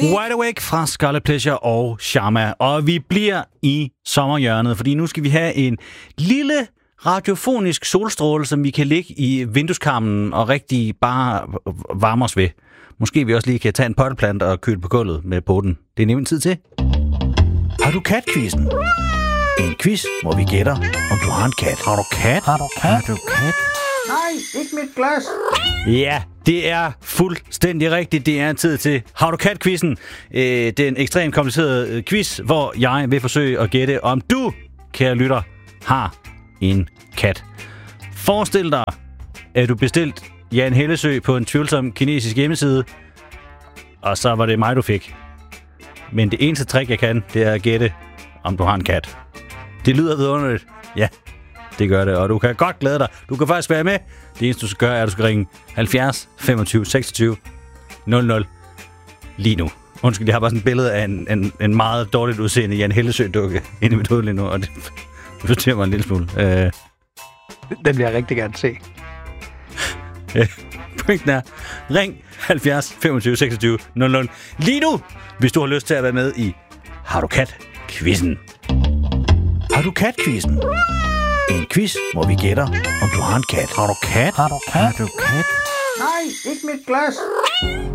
Wide Awake fra Scarlet Pleasure og Sharma. Og vi bliver i sommerhjørnet, fordi nu skal vi have en lille radiofonisk solstråle, som vi kan ligge i vindueskarmen og rigtig bare varme os ved. Måske vi også lige kan tage en potteplante og køle på gulvet med poten. Det er nemlig tid til. Har du kat-quizzen? En quiz, hvor vi gætter, om du har en kat. Har du kat? Har du kat? Har du kat? Nej, ikke mit glas. Ja, det er fuldstændig rigtigt. Det er tid til Har du kat-quizzen? Den ekstremt komplicerede quiz, hvor jeg vil forsøge at gætte, om du, kære lytter, har en kat. Forestil dig, at du bestilt Jan Hellesø på en tvivlsom kinesisk hjemmeside, og så var det mig, du fik. Men det eneste trick, jeg kan, det er at gætte, om du har en kat. Det lyder vidunderligt. Ja, det gør det, og du kan godt glæde dig. Du kan faktisk være med. Det eneste, du skal gøre, er, at du skal ringe 70 25 26 00 lige nu. Undskyld, jeg har bare sådan et billede af en meget dårligt udseende Jan Hellesø-dukke inde i mit hoved lige nu, og det forstyrrer mig en lille smule. Den vil jeg rigtig gerne se. Pointen er, ring 70 25 26 00 lige nu, hvis du har lyst til at være med i Har du kat-quizzen? Har du kat-quizzen? En quiz, hvor vi gætter, om du har en kat. Har du kat? Har du kat? Har du kat? Nej, ikke mit glas.